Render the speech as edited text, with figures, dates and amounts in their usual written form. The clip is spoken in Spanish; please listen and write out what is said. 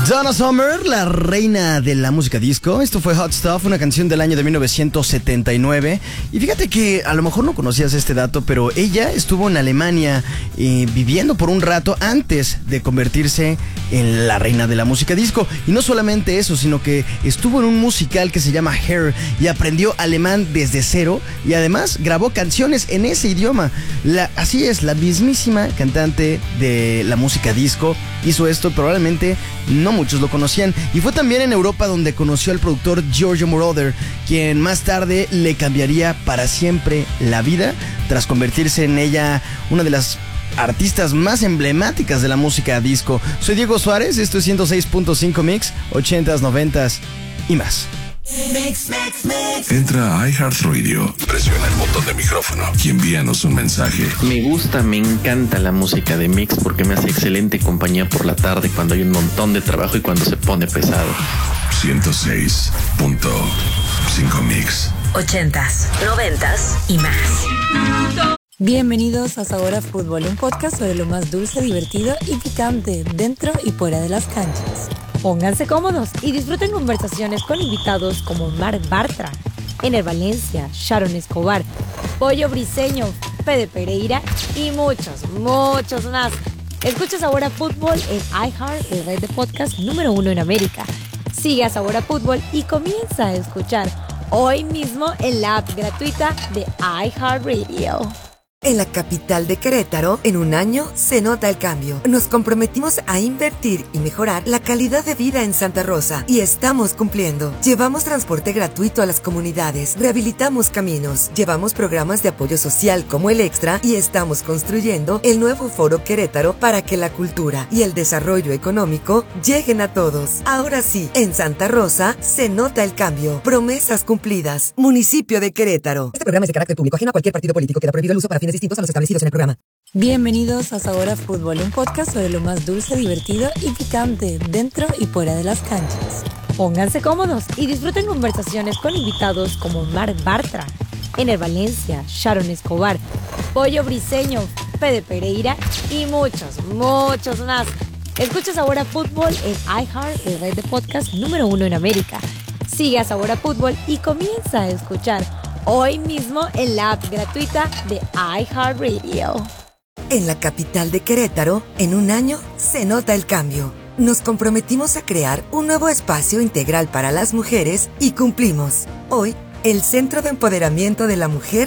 Donna Summer, la reina de la música disco. Esto fue Hot Stuff, una canción del año de 1979. Y fíjate que a lo mejor no conocías este dato, pero ella estuvo en Alemania viviendo por un rato antes de convertirse en la reina de la música disco. Y no solamente eso, sino que estuvo en un musical que se llama Hair y aprendió alemán desde cero. Y además grabó canciones en ese idioma. Así es, la mismísima cantante de la música disco hizo esto. Probablemente no muchos lo conocían. Y fue también en Europa donde conoció al productor Giorgio Moroder, quien más tarde le cambiaría para siempre la vida tras convertirse en ella una de las artistas más emblemáticas de la música disco. Soy Diego Suárez, esto es 106.5 Mix, 80s, 90s y más. Entra a iHeartRadio, presiona el botón de micrófono y envíanos un mensaje. Me encanta la música de Mix porque me hace excelente compañía por la tarde cuando hay un montón de trabajo y cuando se pone pesado. 106.5 Mix. 80s, 90s y más. Bienvenidos a Sabor a Fútbol, un podcast sobre lo más dulce, divertido y picante dentro y fuera de las canchas. Pónganse cómodos y disfruten conversaciones con invitados como Marc Bartra, Ener Valencia, Sharon Escobar, Pollo Briseño, Fede Pereira y muchos más. Escucha Sabor a Fútbol en iHeart, la red de podcast número 1 en América. Sigue a Sabor a Fútbol y comienza a escuchar hoy mismo en la app gratuita de iHeartRadio. En la capital de Querétaro, en un año, se nota el cambio. Nos comprometimos a invertir y mejorar la calidad de vida en Santa Rosa y estamos cumpliendo. Llevamos transporte gratuito a las comunidades, rehabilitamos caminos, llevamos programas de apoyo social como el Extra y estamos construyendo el nuevo Foro Querétaro para que la cultura y el desarrollo económico lleguen a todos. Ahora sí, en Santa Rosa se nota el cambio. Promesas cumplidas. Municipio de Querétaro. Este programa es de carácter público, ajeno a cualquier partido político. Queda prohibido el uso para fines distintos a los establecidos en el programa. Bienvenidos a Sabor a Fútbol, un podcast sobre lo más dulce, divertido y picante dentro y fuera de las canchas. Pónganse cómodos y disfruten conversaciones con invitados como Marc Bartra, Ener Valencia, Sharon Escobar, Pollo Briseño, Fede Pereira y muchos más. Escucha Sabor a Fútbol en iHeart, la red de podcast número 1 en América. Sigue a Sabor a Fútbol y comienza a escuchar hoy mismo en la app gratuita de iHeartRadio. En la capital de Querétaro, en un año, se nota el cambio. Nos comprometimos a crear un nuevo espacio integral para las mujeres y cumplimos. Hoy, el Centro de Empoderamiento de la Mujer